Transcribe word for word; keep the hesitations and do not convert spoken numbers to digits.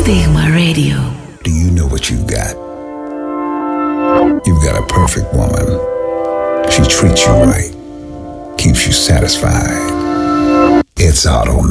Stigma Radio. Do you know what you got? You've got a perfect woman. She treats you right, keeps you satisfied. It's automatic.